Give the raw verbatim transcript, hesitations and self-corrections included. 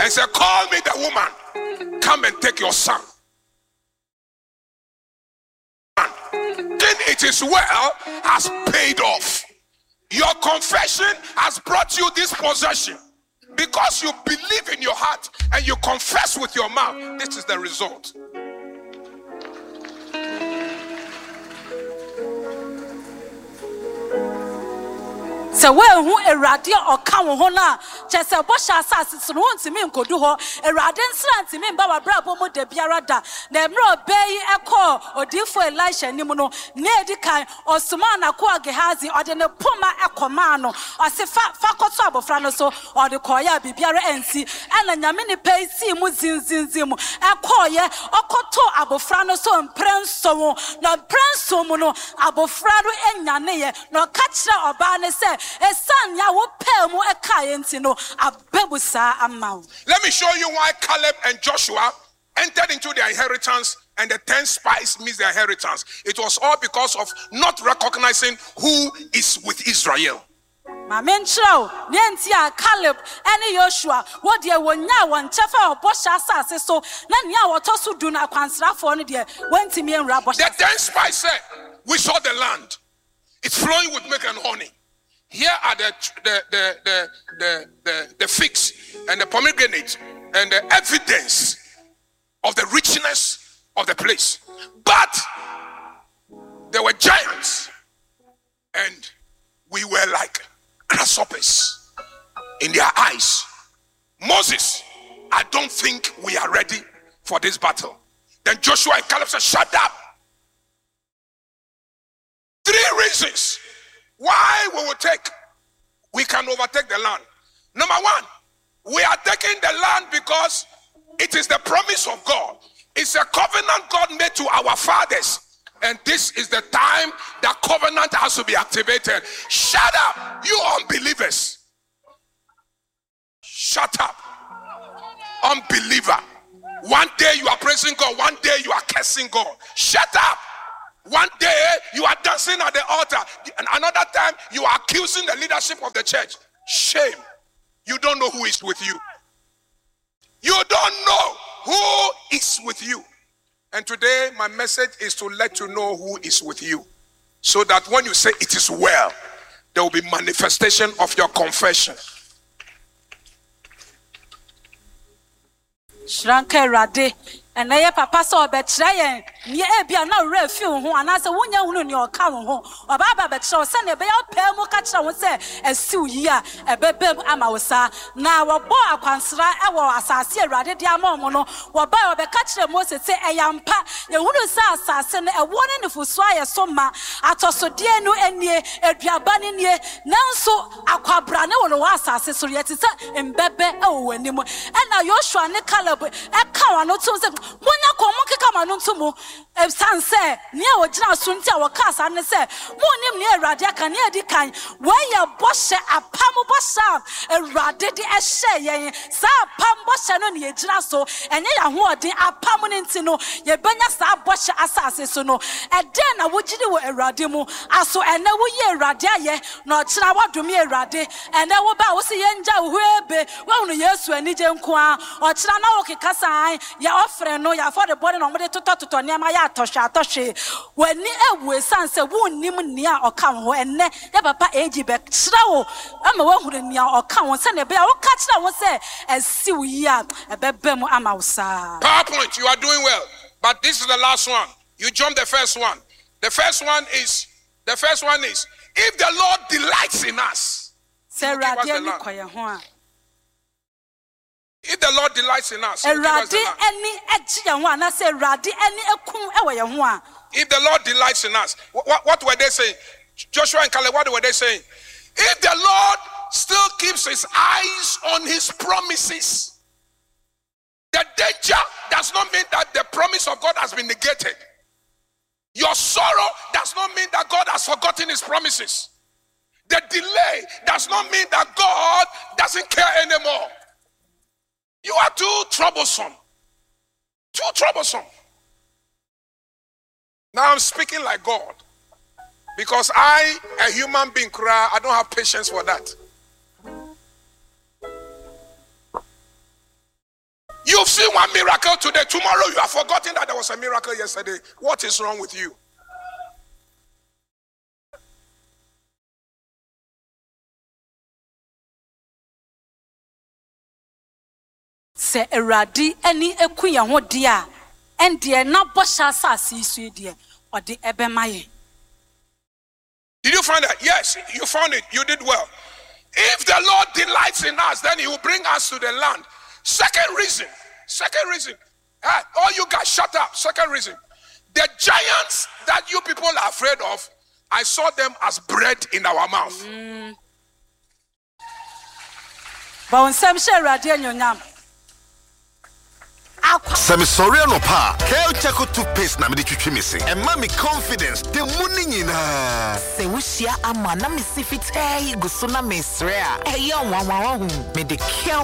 and said, call me the woman. Come and take your son. Then it is well has paid off. Your confession has brought you this possession. Because you believe in your heart and you confess with your mouth, this is the result. So where who a radio or come hona, just a bush assassins won't mean go do her, a radin slant to mean Baba Brabo de Biarada, the Mro Bay Echo or Difo Elisha Nimono, Nedikai or Sumana Kwa Gehazi or the Puma Ecomano or Sefa Fakosabo Franoso or the Koya Bibiara N C and a Yamini Pay Simu Zinzimu, Ekoye, Okoto Abofranoso and Prenso, no Prenso Mono, Abofrado and Yane, no Catcher or Bane said. Let me show you why Caleb and Joshua entered into their inheritance and the ten spies missed their inheritance. It was all because of not recognizing who is with Israel. My men show, Nantia, Caleb, and Joshua, what dear one now one chefa or Bosha says so, Nanya what also do not consider for any dear went to me and Rabbi. The ten spies said, we saw the land, it's flowing with milk and honey. Here are the the the the the, the, the figs and the pomegranate and the evidence of the richness of the place. But there were giants, and we were like grasshoppers in their eyes. Moses, I don't think we are ready for this battle. Then Joshua and Caleb said, shut up. Three reasons why we will take, we can overtake the land. Number one, we are taking the land because it is the promise of God. It's a covenant God made to our fathers. And this is the time that covenant has to be activated. Shut up, you unbelievers. Shut up, unbeliever. One day you are praising God, one day you are cursing God. Shut up. One day you are dancing at the altar, and another time you are accusing the leadership of the church. Shame. You don't know who is with you. You don't know who is with you. And today my message is to let you know who is with you, so that when you say it is well, there will be manifestation of your confession. Shranke Rade. And I papa saw betrayen, near Ebia no refuel who and as a woman in your common home, or Baba Betro, send a bear pelmo catcher would say, as two year, a bebe amausa. Now a boy consider our assassin rather dear mono, or by the catcher Moses say a yampa, the would say assassin, a wonderful swire summa, at also dear no any a diabanin ye, now so a quabrano or assassin, so yet it's a bebe oh anymore. And now Joshua and Caleb, a cow not so. Monya ko mo keka manuntu mu e san se ne a wogina sunti a wokasa ne se mo nim ne Awurade aka ne adi kan we ye boshe apam bosha Awurade de ehye yen sa apam boshe no ne yegina so enye ya ho odin apam ne nti no ye benya sa boshe asase so no e den na wogidi wo Awurade mu aso ene wo ye Awurade aye na okira wadome Awurade ene wo ba wo se ye nja wo ebe wo no Yesu anije nko a okira na wo keka san ya ofre no ya for the body no mo de toto toto niam ya atoshe atoshe wani ewu sanse wonnim nia oka ho enne ya papa agi be kira wo ama wahuru nia oka ho se ne be ya wo ka kira wo se asi wo yi a ebebe mu ama wo sa. PowerPoint, you are doing well, but this is the last one. You jump the first one. The first one is the first one is if the Lord delights in us. Se radio ni koye ho a. If the Lord delights in us, if the Lord delights in us, what, what were they saying? Joshua and Caleb, what were they saying? If the Lord still keeps his eyes on his promises, the danger does not mean that the promise of God has been negated. Your sorrow does not mean that God has forgotten his promises. The delay does not mean that God doesn't care anymore. You are too troublesome. Too troublesome. Now I'm speaking like God. Because I, a human being, cry, I don't have patience for that. You've seen one miracle today. Tomorrow you have forgotten that there was a miracle yesterday. What is wrong with you? Se eradi eni ekuya ho dia endie na bosha asase isu die ode ebemaye. Did you find that? Yes, you found it. You did well. If the Lord delights in us, then he will bring us to the land. Second reason. Second reason. Hey, all you guys shut up. Second reason. The giants that you people are afraid of, I saw them as bread in our mouth. Mm. But some share nyonyam. Semi sorry no pa. Kale Chaco toothpaste na me twitwi me se. And mommy confidence. The money nyina. Se wushia ama na me sifit hey guso na me srea. Hey yo wa wa wa hu. Me de